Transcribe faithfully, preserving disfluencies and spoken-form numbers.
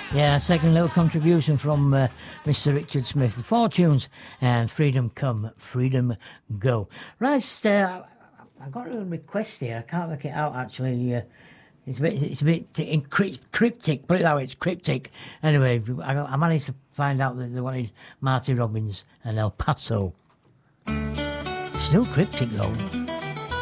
Yeah, second little contribution from uh, Mister Richard Smith. The Fortunes and Freedom Come, Freedom Go. Right, uh, I've got a request here. I can't work it out, actually. Uh, it's a bit, it's a bit cryptic. Put it that way, it's cryptic. Anyway, I, I managed to find out that they wanted Marty Robbins and El Paso. Still cryptic, though.